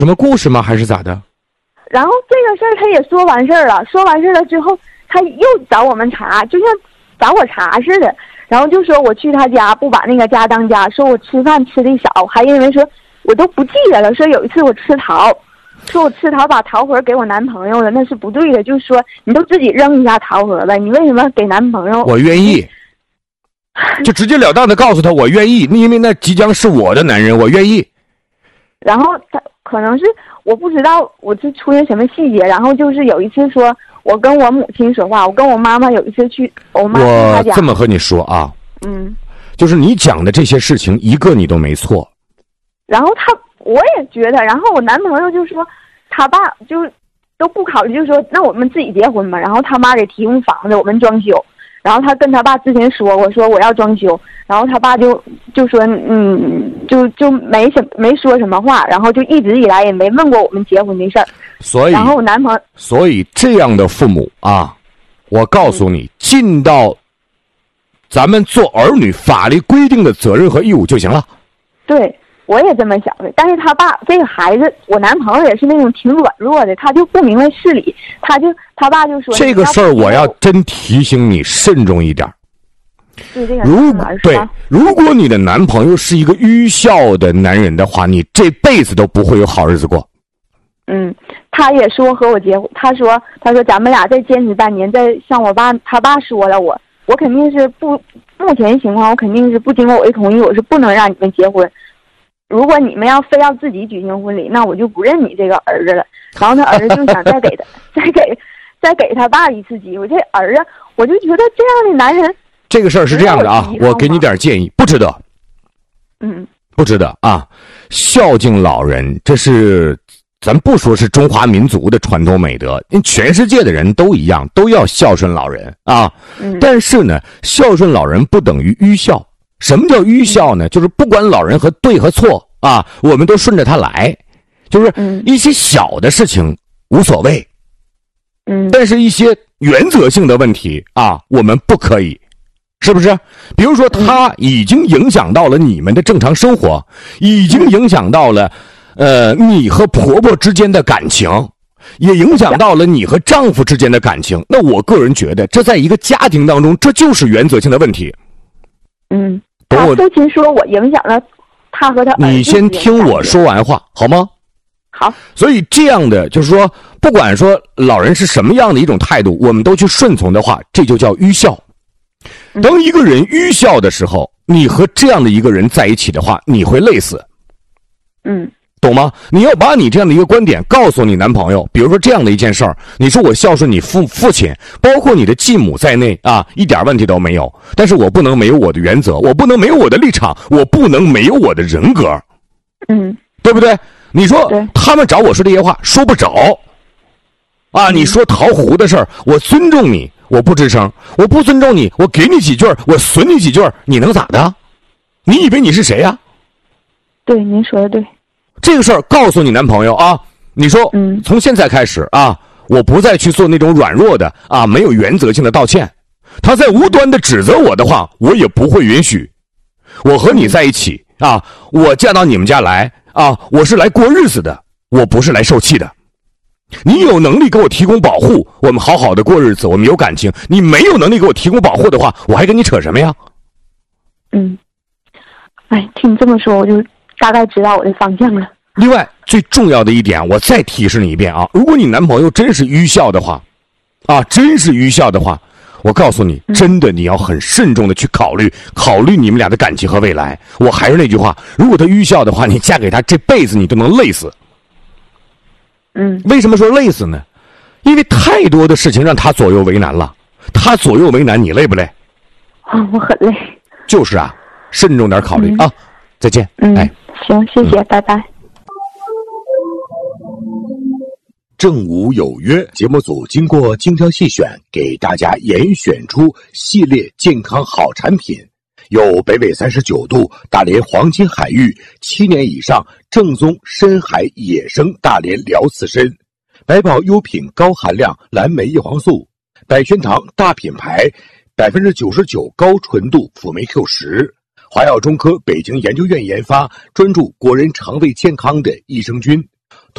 什么故事吗？还是咋的？ 然后这个事儿他也说完事儿了，说完事儿了之后，他又找我们茬，就像找我茬似的。然后就说我去他家不把那个家当家，说我吃饭吃的少，还因为说我都不记得了，说有一次我吃桃，说我吃桃把桃核给我男朋友了，那是不对的，就是说你都自己扔一下桃核了，你为什么给男朋友？ 我愿意，就直截了当的告诉他我愿意，因为那即将是我的男人，我愿意。 然后他可能是我不知道我这出现什么细节，然后就是有一次说我跟我母亲说话，我跟我妈妈有一次去我妈去她家。 我这么和你说啊，就是你讲的这些事情一个你都没错。 然后我也觉得，然后我男朋友就说他爸就都不考虑，就说那我们自己结婚吧，然后他妈给提供房子我们装修，然后他跟他爸之前说过，说我要装修，然后他爸就说就没说什么话，然后就一直以来也没问过我们结婚的事儿。 所以， 然后我男朋友， 所以这样的父母啊，我告诉你，尽到咱们做儿女法律规定的责任和义务就行了。 对，我也这么想的。但是他爸这个孩子，我男朋友也是那种挺软弱的，他就不明白事理，他爸就说这个事儿，我要真提醒你慎重一点。 对这个如果你的男朋友是一个愚孝的男人的话，你这辈子都不会有好日子过。 他也说和我结婚，他说咱们俩再坚持半年，再向他爸说了，我肯定是目前情况我肯定是不经过我的同意，我是不能让你们结婚。如果你们非要自己举行婚礼，那我就不认你这个儿子了。然后他儿子就想再给他爸一次机会。这儿子，我就觉得这样的男人， 这个事儿是这样的啊，我给你点建议，不值得。不值得啊！孝敬老人，这是咱不说是中华民族的传统美德，因为全世界的人都一样，都要孝顺老人啊。但是呢，孝顺老人不等于愚孝。什么叫愚孝呢？就是不管老人和对和错啊，我们都顺着他来，就是一些小的事情无所谓，但是一些原则性的问题啊，我们不可以，是不是？比如说他已经影响到了你们的正常生活，已经影响到了你和婆婆之间的感情，也影响到了你和丈夫之间的感情。那我个人觉得，这在一个家庭当中，这就是原则性的问题。 他父亲说我影响了他和他儿子。 你先听我说完话好吗？ 好。 所以这样的就是说，不管说老人是什么样的一种态度，我们都去顺从的话，这就叫愚孝。当一个人愚孝的时候，你和这样的一个人在一起的话，你会累死。懂吗？你要把你这样的一个观点告诉你男朋友，比如说这样的一件事儿，你说我孝顺你父亲，包括你的继母在内啊，一点问题都没有。但是我不能没有我的原则，我不能没有我的立场，我不能没有我的人格。对不对？你说他们找我说这些话说不着啊，你说桃核的事儿，我尊重你，我不吱声，我不尊重你，我给你几句，我损你几句，你能咋的？你以为你是谁呀？ 对，您说的对。 这个事儿告诉你男朋友啊，你说从现在开始啊，我不再去做那种软弱的啊没有原则性的道歉。他在无端的指责我的话，我也不会允许。我和你在一起啊，我嫁到你们家来啊，我是来过日子的，我不是来受气的。你有能力给我提供保护，我们好好的过日子，我们有感情。你没有能力给我提供保护的话，我还跟你扯什么呀？ 听你这么说，我就大概知道我的方向了。 另外最重要的一点，我再提示你一遍啊，如果你男朋友真是愚孝的话啊，真是愚孝的话，我告诉你，真的你要很慎重的去考虑你们俩的感情和未来。我还是那句话，如果他愚孝的话，你嫁给他这辈子你都能累死。为什么说累死呢？因为太多的事情让他左右为难了，他左右为难，你累不累？ 我很累。 就是啊，慎重点考虑啊。再见。 行，谢谢，拜拜。 正午有约节目组经过精挑细选，给大家严选出系列健康好产品，有北纬39度大连黄金海域7年以上正宗深海野生大连辽刺参，百宝优品高含量蓝莓叶黄素，百轩堂大品牌99%高纯度辅酶 Q10，华药中科北京研究院研发，专注国人肠胃健康的益生菌。